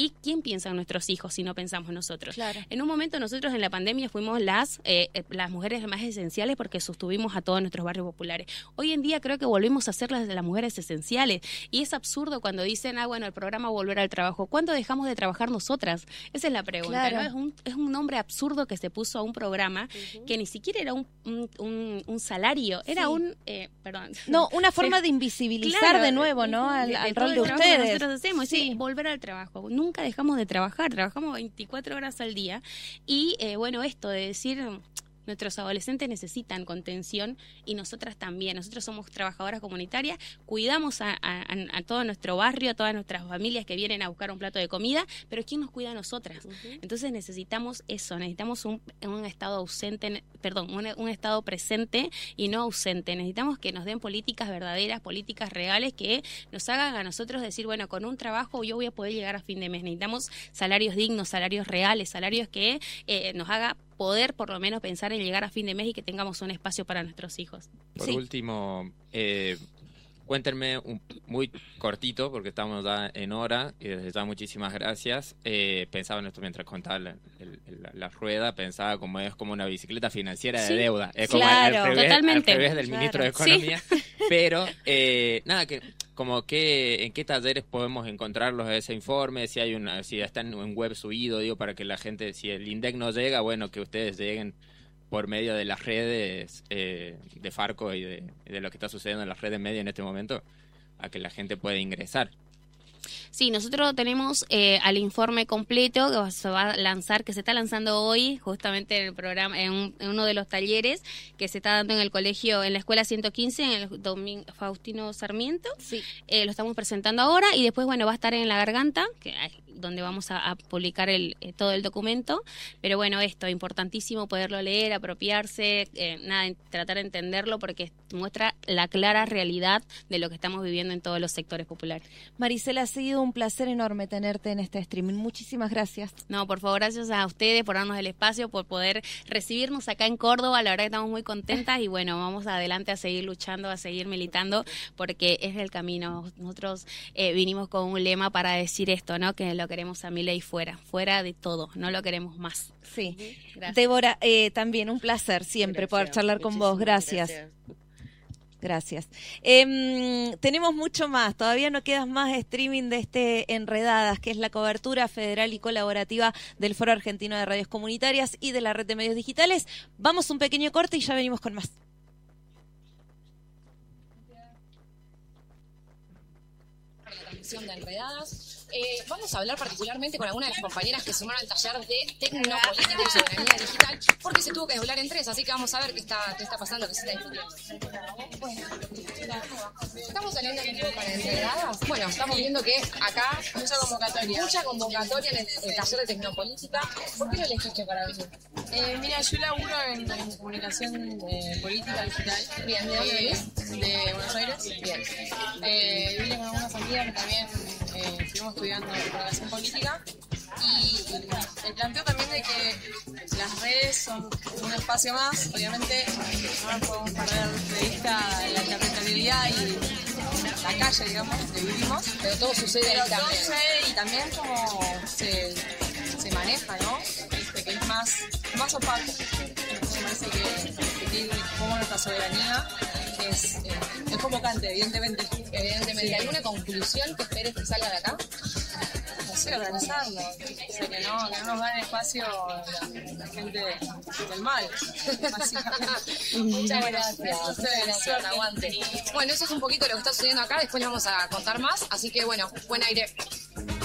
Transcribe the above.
¿sí? ¿Quién piensa en nuestros hijos si no pensamos nosotros? Claro. En un momento nosotros en la pandemia fuimos las mujeres más esenciales porque sostuvimos a todos nuestros barrios populares. Hoy en día creo que volvemos a ser las mujeres esenciales y es absurdo cuando dicen, bueno, el programa Volver al Trabajo. ¿Cuándo dejamos de trabajar nosotras? Esa es la pregunta, claro. ¿no? Es un nombre absurdo que se puso a un programa que ni siquiera era un salario, era una forma de invisibilizar claro, de nuevo, ¿no? Al rol de ustedes. Que nosotros hacemos, sí, volver al trabajo. Nunca dejamos de trabajar, trabajamos 24 horas al día y esto de decir nuestros adolescentes necesitan contención y nosotras también. Nosotros somos trabajadoras comunitarias, cuidamos a todo nuestro barrio, a todas nuestras familias que vienen a buscar un plato de comida, pero ¿quién nos cuida a nosotras? Entonces necesitamos eso, necesitamos un estado un estado presente y no ausente. Necesitamos que nos den políticas verdaderas, políticas reales que nos hagan a nosotros decir, bueno, con un trabajo yo voy a poder llegar a fin de mes. Necesitamos salarios dignos, salarios reales, salarios que nos haga poder por lo menos pensar en llegar a fin de mes y que tengamos un espacio para nuestros hijos. Por último, cuéntenme muy cortito, porque estamos ya en hora, y desde ya muchísimas gracias. Pensaba en esto mientras contaba la rueda, pensaba como es como una bicicleta financiera de deuda. Es como totalmente. Al revés del ministro de Economía. Sí. Pero, en qué talleres podemos encontrarlos ese informe, si está en web subido, para que la gente, si el INDEC no llega, bueno, que ustedes lleguen por medio de las redes de Farco y de lo que está sucediendo en las redes medias en este momento, a que la gente pueda ingresar. Sí, nosotros tenemos al informe completo que se va a lanzar, que se está lanzando hoy, justamente en el programa, en uno de los talleres que se está dando en el colegio, en la escuela 115, en el Faustino Sarmiento. Sí. Lo estamos presentando ahora y después, va a estar en La Garganta, donde vamos a publicar todo el documento. Pero esto, importantísimo poderlo leer, apropiarse, tratar de entenderlo porque muestra la clara realidad de lo que estamos viviendo en todos los sectores populares. Marisela, ha sido un placer enorme tenerte en este streaming. Muchísimas gracias. No, por favor, gracias a ustedes por darnos el espacio, por poder recibirnos acá en Córdoba. La verdad que estamos muy contentas y vamos adelante a seguir luchando, a seguir militando, porque es el camino. Nosotros vinimos con un lema para decir esto, ¿no? Que lo queremos a Milei fuera de todo, no lo queremos más. Sí. Gracias. Débora, también un placer siempre poder charlar con vos. Gracias. Gracias. Tenemos mucho más, todavía no queda más streaming de Enredadas, que es la cobertura federal y colaborativa del Foro Argentino de Radios Comunitarias y de la Red de Medios Digitales. Vamos un pequeño corte y ya venimos con más. La transmisión de Enredadas. Vamos a hablar particularmente con alguna de las compañeras que sumaron al taller de Tecnopolítica y Soberanía Digital, porque se tuvo que desdoblar en 3, así que vamos a ver qué está pasando, qué se está discutiendo. Estamos saliendo en vivo para Enredadas. Bueno, estamos viendo que acá mucha convocatoria en el taller de Tecnopolítica. ¿Por qué lo elegiste para venir? Mira, yo laburo en comunicación política digital. Bien, ¿de dónde venís? De Buenos Aires. Bien. Vine con algunas amigas que también estuvimos estudiando comunicación política. Y el planteo también de que las redes son un espacio más, obviamente no nos podemos perder de vista la territorialidad y la calle, digamos, que vivimos. Pero todo sucede ahí también. Todo sucede y también cómo se maneja, ¿no? Que es más opaco. Me parece que como nuestra soberanía es convocante, evidentemente. Sí. ¿Alguna conclusión que esperes que salga de acá? Organizarlo, o sea, que no nos dan espacio la gente del mal. Muchas gracias. Aguante. Bueno, eso es un poquito lo que está sucediendo acá, después les vamos a contar más, así que buen aire.